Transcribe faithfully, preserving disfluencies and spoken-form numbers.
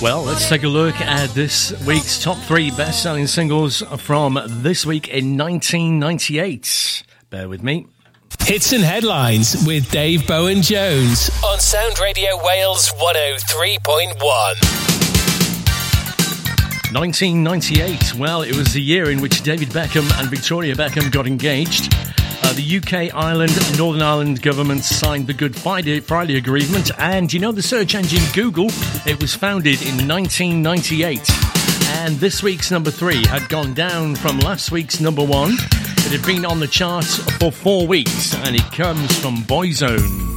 Well, let's take a look at this week's top three best-selling singles from this week in nineteen ninety-eight. Bear with me. Hits and Headlines with Dave Bowen-Jones on Sound Radio Wales one oh three point one. nineteen ninety-eight. Well, it was the year in which David Beckham and Victoria Beckham got engaged. Uh, the U K, Ireland, Northern Ireland governments signed the Good Friday, Friday Agreement, and you know the search engine Google? It was founded in nineteen ninety-eight. And this week's number three had gone down from last week's number one. It had been on the charts for four weeks, and it comes from Boyzone.